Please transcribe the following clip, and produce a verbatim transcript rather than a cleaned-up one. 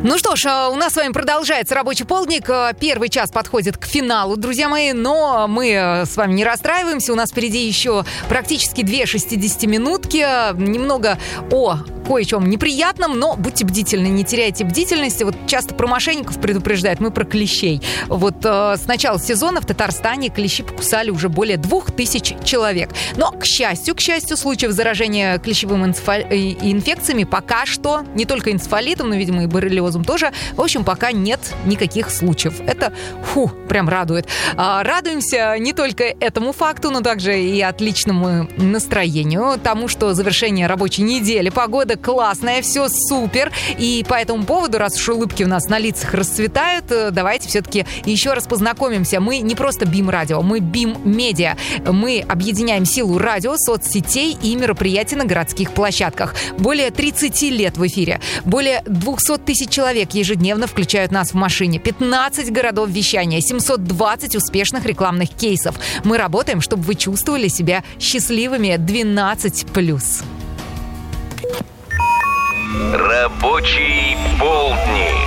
Ну что ж, у нас с вами продолжается рабочий полдник. Первый час подходит к финалу, друзья мои, но мы с вами не расстраиваемся. У нас впереди еще практически две шестидесятиминутки. Немного о кое-чем неприятном, но будьте бдительны, не теряйте бдительности. Вот часто про мошенников предупреждают, мы про клещей. Вот э, с начала сезона в Татарстане клещи покусали уже более двух тысяч человек. Но, к счастью, к счастью, случаев заражения клещевыми энцефали... инфекциями пока что, не только энцефалитом, но, видимо, и боррелиозом тоже, в общем, пока нет никаких случаев. Это, фу, прям радует. А, радуемся не только этому факту, но также и отличному настроению, тому, что завершение рабочей недели, погода классная, все супер. И по этому поводу, раз уж улыбки у нас на лицах расцветают, давайте все-таки еще раз познакомимся. Мы не просто БИМ-радио, мы БИМ-медиа. Мы объединяем силу радио, соцсетей и мероприятий на городских площадках. Более тридцати лет в эфире. Более двухсот тысяч человек ежедневно включают нас в машине. пятнадцать городов вещания, семьсот двадцать успешных рекламных кейсов. Мы работаем, чтобы вы чувствовали себя счастливыми. двенадцать плюс. Рабочий полдник.